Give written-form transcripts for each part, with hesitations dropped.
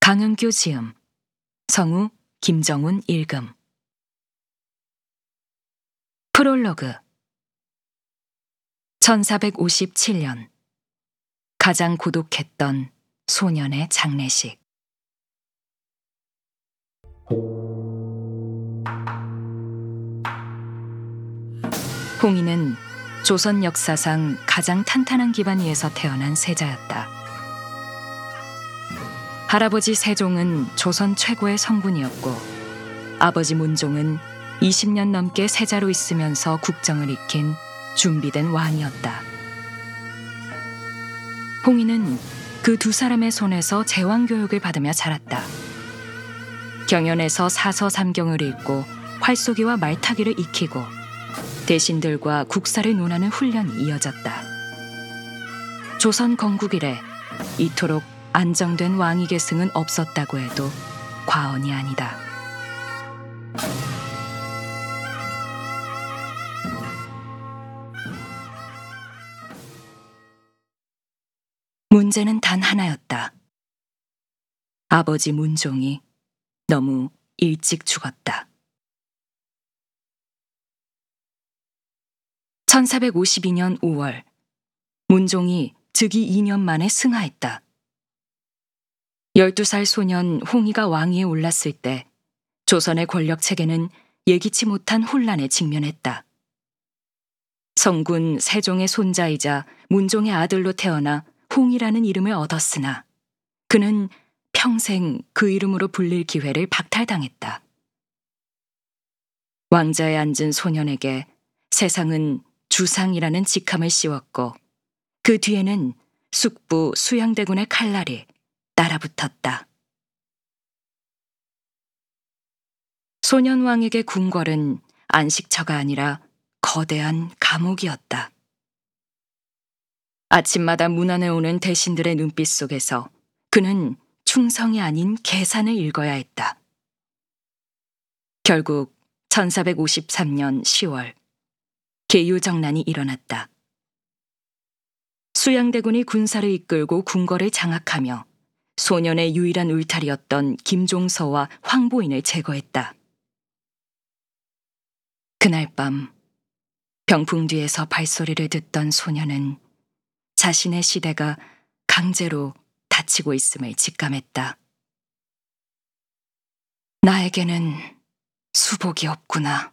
강은규 지음, 성우 김정훈 읽음. 프롤로그. 1457년 가장 고독했던 소년의 장례식. 홍희는 조선 역사상 가장 탄탄한 기반 위에서 태어난 세자였다. 할아버지 세종은 조선 최고의 성군이었고, 아버지 문종은 20년 넘게 세자로 있으면서 국정을 익힌 준비된 왕이었다. 홍희는 그 두 사람의 손에서 제왕 교육을 받으며 자랐다. 경연에서 사서삼경을 읽고 활쏘기와 말타기를 익히고 대신들과 국사를 논하는 훈련이 이어졌다. 조선 건국 이래 이토록 안정된 왕위 계승은 없었다고 해도 과언이 아니다. 문제는 단 하나였다. 아버지 문종이 너무 일찍 죽었다. 1452년 5월, 문종이 즉위 2년 만에 승하했다. 12살 소년 홍희가 왕위에 올랐을 때 조선의 권력 체계는 예기치 못한 혼란에 직면했다. 성군 세종의 손자이자 문종의 아들로 태어나 홍희라는 이름을 얻었으나 그는 평생 그 이름으로 불릴 기회를 박탈당했다. 왕자에 앉은 소년에게 세상은 주상이라는 직함을 씌웠고 그 뒤에는 숙부 수양대군의 칼날이 따라붙었다. 소년왕에게 궁궐은 안식처가 아니라 거대한 감옥이었다. 아침마다 문 안에 오는 대신들의 눈빛 속에서 그는 충성이 아닌 계산을 읽어야 했다. 결국 1453년 10월 계유정난이 일어났다. 수양대군이 군사를 이끌고 궁궐을 장악하며 소년의 유일한 울타리였던 김종서와 황보인을 제거했다. 그날 밤 병풍 뒤에서 발소리를 듣던 소년은 자신의 시대가 강제로 닫히고 있음을 직감했다. 나에게는 수복이 없구나.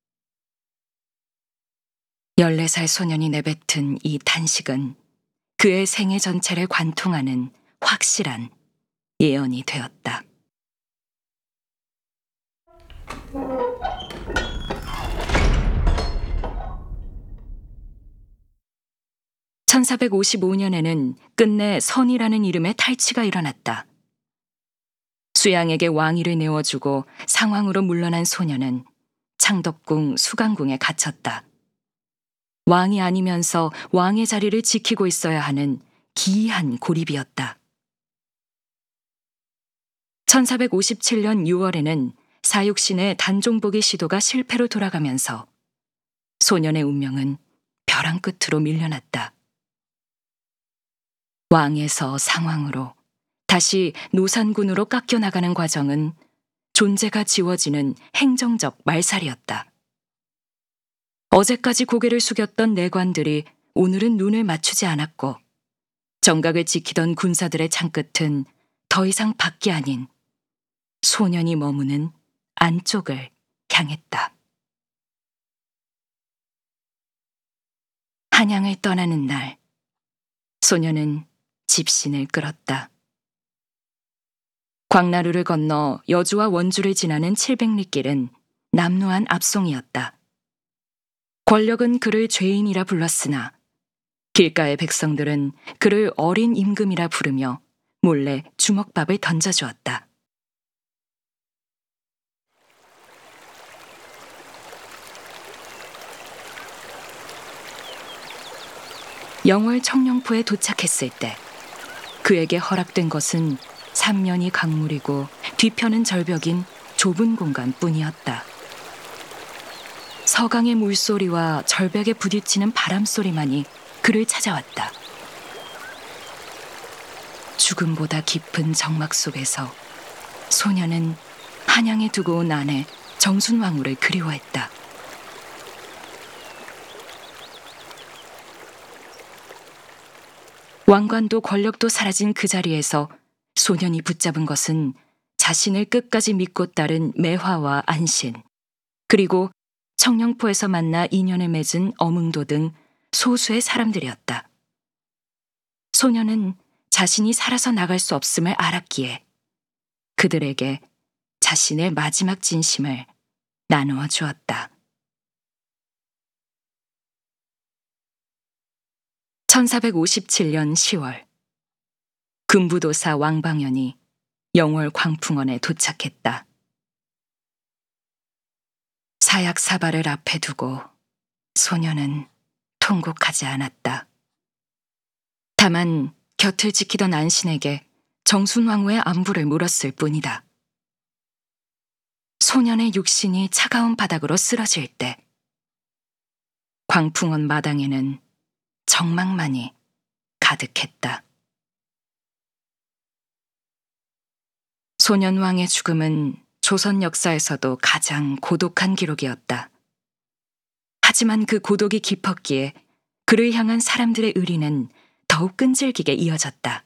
14살 소년이 내뱉은 이 탄식은 그의 생애 전체를 관통하는 확실한 예언이 되었다. (1455년에는) 끝내 선이라는 이름의 탈취가 일어났다. 수양에게 왕위를 내어주고 상왕으로 물러난 소년은 창덕궁 수강궁에 갇혔다. 왕이 아니면서 왕의 자리를 지키고 있어야 하는 기이한 고립이었다. 1457년 6월에는 사육신의 단종복의 시도가 실패로 돌아가면서 소년의 운명은 벼랑 끝으로 밀려났다. 왕에서 상왕으로 다시 노산군으로 깎여나가는 과정은 존재가 지워지는 행정적 말살이었다. 어제까지 고개를 숙였던 내관들이 오늘은 눈을 맞추지 않았고 정각을 지키던 군사들의 창끝은 더 이상 밖이 아닌 소년이 머무는 안쪽을 향했다. 한양을 떠나는 날, 소년은 집신을 끌었다. 광나루를 건너 여주와 원주를 지나는 700리 길은 남루한 압송이었다. 권력은 그를 죄인이라 불렀으나 길가의 백성들은 그를 어린 임금이라 부르며 몰래 주먹밥을 던져주었다. 영월 청룡포에 도착했을 때 그에게 허락된 것은 삼면이 강물이고 뒤편은 절벽인 좁은 공간뿐이었다. 서강의 물소리와 절벽에 부딪히는 바람소리만이 그를 찾아왔다. 죽음보다 깊은 정막 속에서 소녀는 한양에 두고 온 아내 정순왕후를 그리워했다. 왕관도 권력도 사라진 그 자리에서 소년이 붙잡은 것은 자신을 끝까지 믿고 따른 매화와 안신, 그리고 청령포에서 만나 인연을 맺은 어문도 등 소수의 사람들이었다. 소년은 자신이 살아서 나갈 수 없음을 알았기에 그들에게 자신의 마지막 진심을 나누어 주었다. 1457년 10월, 금부도사 왕방연이 영월 광풍원에 도착했다. 사약 사발을 앞에 두고 소녀는 통곡하지 않았다. 다만 곁을 지키던 안신에게 정순왕후의 안부를 물었을 뿐이다. 소년의 육신이 차가운 바닥으로 쓰러질 때 광풍원 마당에는 정막만이 가득했다. 소년왕의 죽음은 조선 역사에서도 가장 고독한 기록이었다. 하지만 그 고독이 깊었기에 그를 향한 사람들의 의리는 더욱 끈질기게 이어졌다.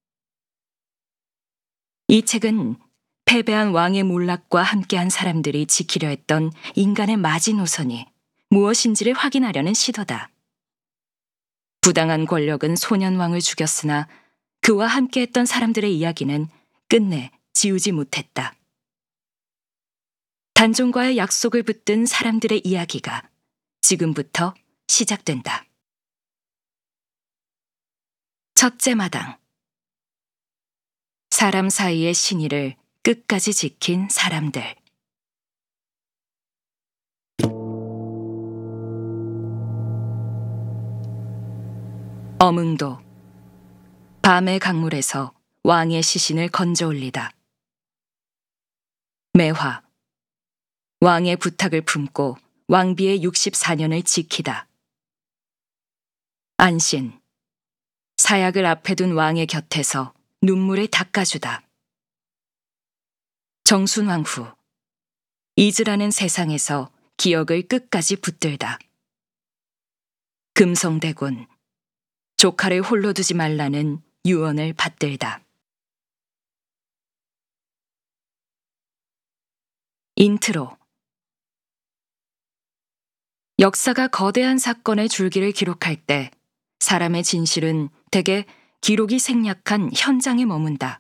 이 책은 패배한 왕의 몰락과 함께한 사람들이 지키려 했던 인간의 마지노선이 무엇인지를 확인하려는 시도다. 부당한 권력은 소년왕을 죽였으나 그와 함께했던 사람들의 이야기는 끝내 지우지 못했다. 단종과의 약속을 붙든 사람들의 이야기가 지금부터 시작된다. 첫째 마당. 사람 사이의 신의를 끝까지 지킨 사람들. 어문도. 밤의 강물에서 왕의 시신을 건져 올리다. 매화. 왕의 부탁을 품고 왕비의 64년을 지키다. 안신. 사약을 앞에 둔 왕의 곁에서 눈물을 닦아주다. 정순왕후. 잊으라는 세상에서 기억을 끝까지 붙들다. 금성대군. 조카를 홀로 두지 말라는 유언을 받들다. 인트로. 역사가 거대한 사건의 줄기를 기록할 때 사람의 진실은 대개 기록이 생략한 현장에 머문다.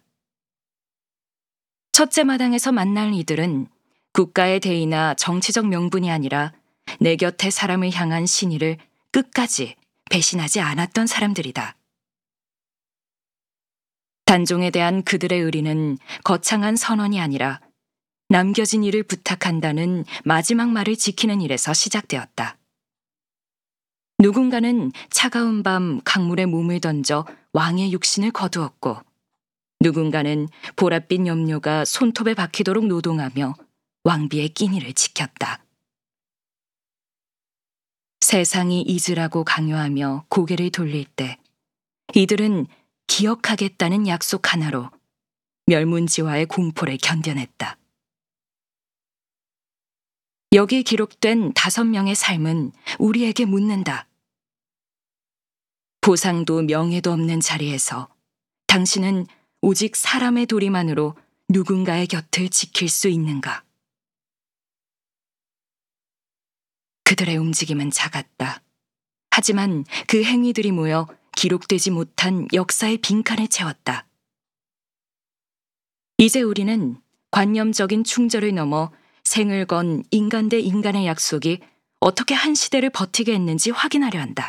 첫째 마당에서 만날 이들은 국가의 대의나 정치적 명분이 아니라 내 곁의 사람을 향한 신의를 끝까지 배신하지 않았던 사람들이다. 단종에 대한 그들의 의리는 거창한 선언이 아니라 남겨진 일을 부탁한다는 마지막 말을 지키는 일에서 시작되었다. 누군가는 차가운 밤 강물에 몸을 던져 왕의 육신을 거두었고, 누군가는 보랏빛 염료가 손톱에 박히도록 노동하며 왕비의 끼니를 지켰다. 세상이 잊으라고 강요하며 고개를 돌릴 때 이들은 기억하겠다는 약속 하나로 멸문지화의 공포를 견뎌냈다. 여기 기록된 5명의 삶은 우리에게 묻는다. 보상도 명예도 없는 자리에서 당신은 오직 사람의 도리만으로 누군가의 곁을 지킬 수 있는가? 그들의 움직임은 작았다. 하지만 그 행위들이 모여 기록되지 못한 역사의 빈칸을 채웠다. 이제 우리는 관념적인 충절을 넘어 생을 건 인간 대 인간의 약속이 어떻게 한 시대를 버티게 했는지 확인하려 한다.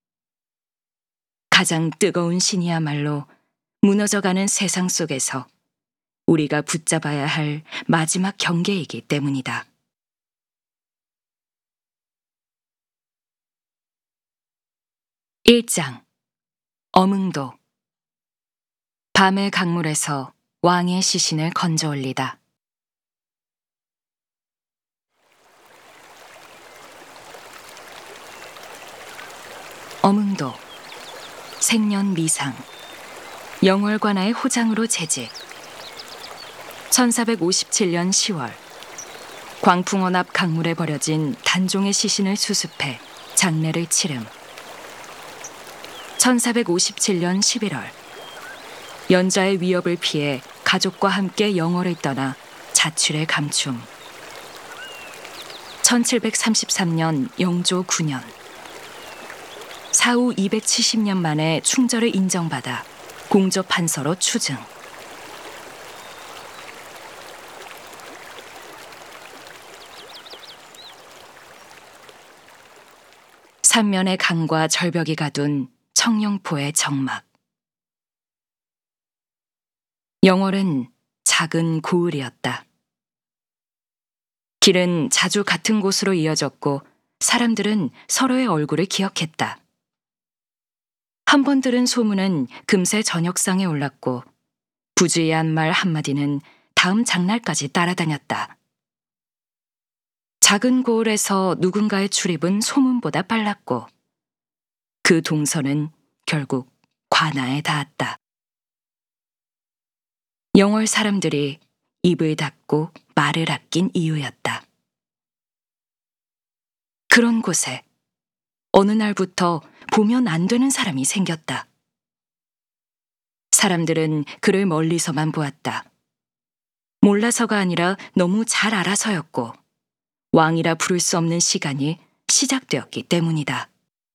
가장 뜨거운 신이야말로 무너져가는 세상 속에서 우리가 붙잡아야 할 마지막 경계이기 때문이다. (1장) 어문도. 밤의 강물에서 왕의 시신을 건져 올리다. 어문도. 생년 미상. 영월관아의 호장으로 재직. 1457년 10월 광풍원 앞 강물에 버려진 단종의 시신을 수습해 장례를 치름. 1457년 11월 연자의 위협을 피해 가족과 함께 영월을 떠나 자취를 감춤. 1733년 영조 9년 사후 270년 만에 충절을 인정받아 공조판서로 추증. 삼면의 강과 절벽이 가둔 청룡포의 정막. 영월은 작은 고을이었다. 길은 자주 같은 곳으로 이어졌고 사람들은 서로의 얼굴을 기억했다. 한 번 들은 소문은 금세 전역상에 올랐고 부주의한 말 한마디는 다음 장날까지 따라다녔다. 작은 고을에서 누군가의 출입은 소문보다 빨랐고 그 동선은 결국 관아에 닿았다. 영월 사람들이 입을 닫고 말을 아낀 이유였다. 그런 곳에 어느 날부터 보면 안 되는 사람이 생겼다. 사람들은 그를 멀리서만 보았다. 몰라서가 아니라 너무 잘 알아서였고 왕이라 부를 수 없는 시간이 시작되었기 때문이다.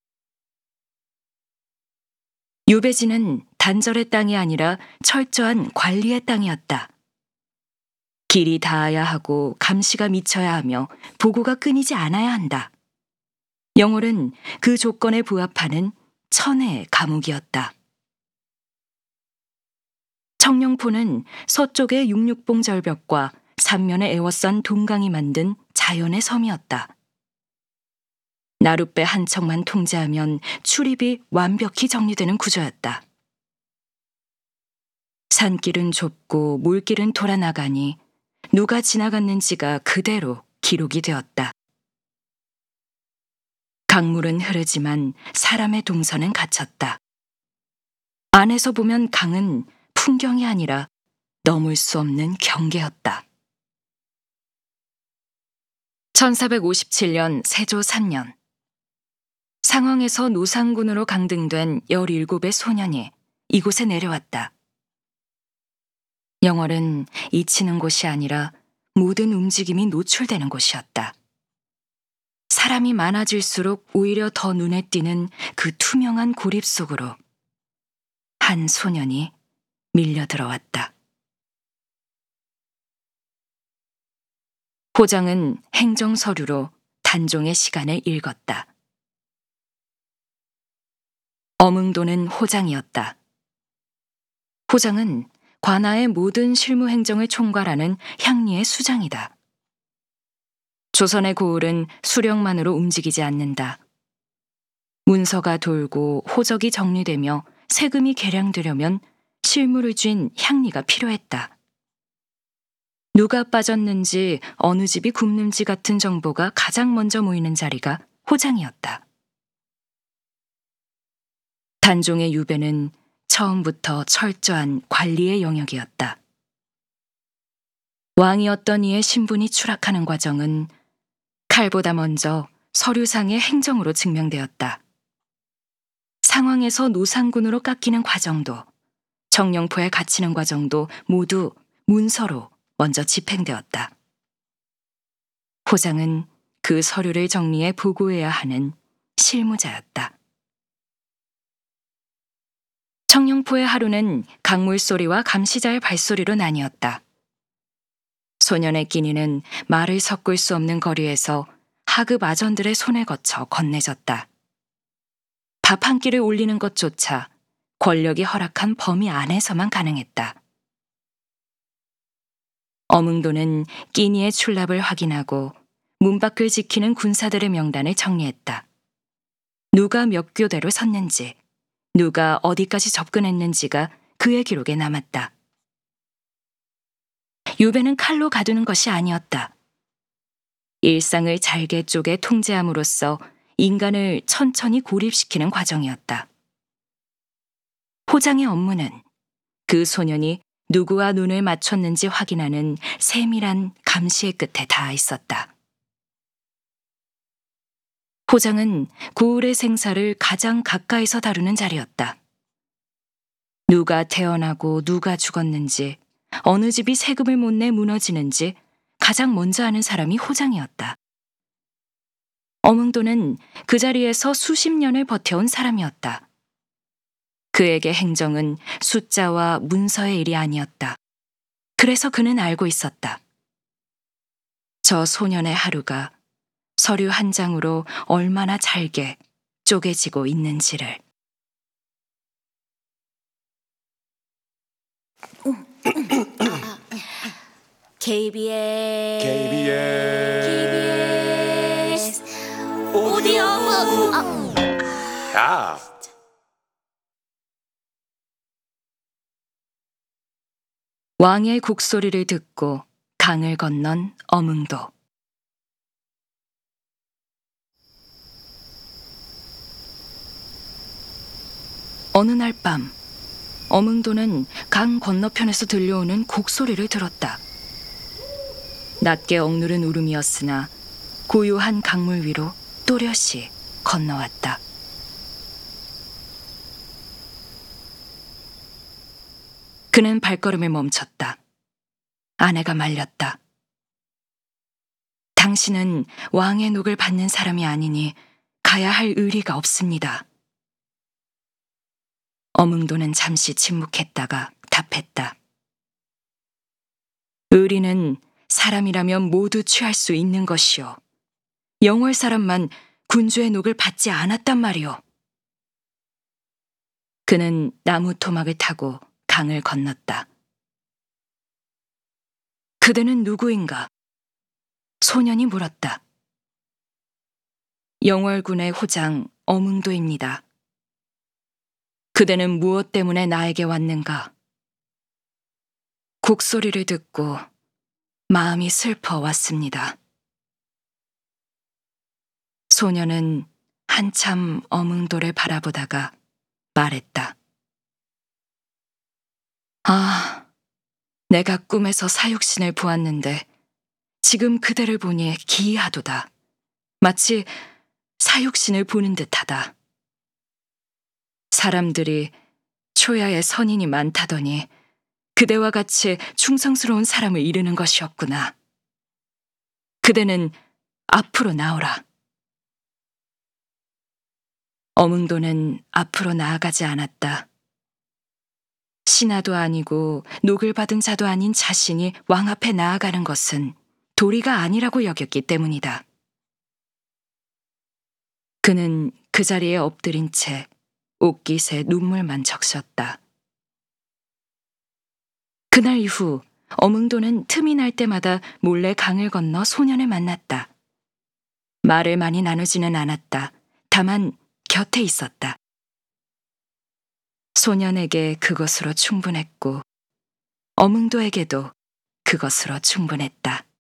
유배지는 단절의 땅이 아니라 철저한 관리의 땅이었다. 길이 닿아야 하고 감시가 미쳐야 하며 보고가 끊이지 않아야 한다. 영월은 그 조건에 부합하는 천혜의 감옥이었다. 청룡포는 서쪽의 육육봉 절벽과 삼면의 에워싼 동강이 만든 자연의 섬이었다. 나룻배 한 척만 통제하면 출입이 완벽히 정리되는 구조였다. 산길은 좁고 물길은 돌아나가니 누가 지나갔는지가 그대로 기록이 되었다. 강물은 흐르지만 사람의 동선은 갇혔다. 안에서 보면 강은 풍경이 아니라 넘을 수 없는 경계였다. 1457년 세조 3년 상황에서 노상군으로 강등된 17의 소년이 이곳에 내려왔다. 영월은 잊히는 곳이 아니라 모든 움직임이 노출되는 곳이었다. 사람이 많아질수록 오히려 더 눈에 띄는 그 투명한 고립 속으로 한 소년이 밀려 들어왔다. 호장은 행정서류로 단종의 시간을 읽었다. 어뭉도는 호장이었다. 호장은 관아의 모든 실무 행정을 총괄하는 향리의 수장이다. 조선의 고을은 수령만으로 움직이지 않는다. 문서가 돌고 호적이 정리되며 세금이 계량되려면 실무를 쥔 향리가 필요했다. 누가 빠졌는지 어느 집이 굶는지 같은 정보가 가장 먼저 모이는 자리가 호장이었다. 단종의 유배는 처음부터 철저한 관리의 영역이었다. 왕이었던 이의 신분이 추락하는 과정은 칼보다 먼저 서류상의 행정으로 증명되었다. 상황에서 노상군으로 깎이는 과정도 청룡포에 갇히는 과정도 모두 문서로 먼저 집행되었다. 호장은 그 서류를 정리해 보고해야 하는 실무자였다. 청룡포의 하루는 강물 소리와 감시자의 발소리로 나뉘었다. 소년의 끼니는 말을 섞을 수 없는 거리에서 하급 아전들의 손에 거쳐 건네졌다. 밥 한 끼를 올리는 것조차 권력이 허락한 범위 안에서만 가능했다. 어뭉도는 끼니의 출납을 확인하고 문 밖을 지키는 군사들의 명단을 정리했다. 누가 몇 교대로 섰는지, 누가 어디까지 접근했는지가 그의 기록에 남았다. 유배는 칼로 가두는 것이 아니었다. 일상을 잘게 쪼개 통제함으로써 인간을 천천히 고립시키는 과정이었다. 호장의 업무는 그 소년이 누구와 눈을 맞췄는지 확인하는 세밀한 감시의 끝에 닿아 있었다. 호장은 고을의 생사를 가장 가까이서 다루는 자리였다. 누가 태어나고 누가 죽었는지, 어느 집이 세금을 못 내 무너지는지 가장 먼저 아는 사람이 호장이었다. 어몽도는 그 자리에서 수십 년을 버텨온 사람이었다. 그에게 행정은 숫자와 문서의 일이 아니었다. 그래서 그는 알고 있었다. 저 소년의 하루가 서류 한 장으로 얼마나 잘게 쪼개지고 있는지를. KBS 오디오북. 야, 왕의 곡소리를 듣고 강을 건넌 어몽도. 어느 날 밤, 어몽도는 강 건너편에서 들려오는 곡소리를 들었다. 낮게 억누른 울음이었으나 고요한 강물 위로 또렷이 건너왔다. 그는 발걸음을 멈췄다. 아내가 말렸다. 당신은 왕의 녹을 받는 사람이 아니니 가야 할 의리가 없습니다. 어몽도는 잠시 침묵했다가 답했다. 의리는 사람이라면 모두 취할 수 있는 것이요. 영월 사람만 군주의 녹을 받지 않았단 말이오. 그는 나무 토막을 타고 강을 건넜다. 그대는 누구인가? 소년이 물었다. 영월군의 호장 어몽도입니다. 그대는 무엇 때문에 나에게 왔는가? 곡소리를 듣고 마음이 슬퍼 왔습니다. 소년은 한참 어몽도를 바라보다가 말했다. 아, 내가 꿈에서 사육신을 보았는데 지금 그대를 보니 기이하도다. 마치 사육신을 보는 듯하다. 사람들이 초야에 선인이 많다더니 그대와 같이 충성스러운 사람을 이르는 것이었구나. 그대는 앞으로 나오라. 어몽도는 앞으로 나아가지 않았다. 신하도 아니고 녹을 받은 자도 아닌 자신이 왕 앞에 나아가는 것은 도리가 아니라고 여겼기 때문이다. 그는 그 자리에 엎드린 채 옷깃에 눈물만 적셨다. 그날 이후 어몽도는 틈이 날 때마다 몰래 강을 건너 소년을 만났다. 말을 많이 나누지는 않았다. 다만 곁에 있었다. 소년에게 그것으로 충분했고 어몽도에게도 그것으로 충분했다.